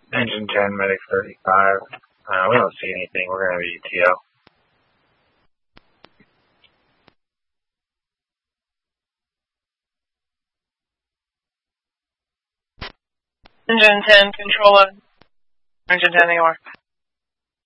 Engine 10, Medic 35. We don't see anything. We're going to be ETO. Engine 10, control on Engine 10 AOR.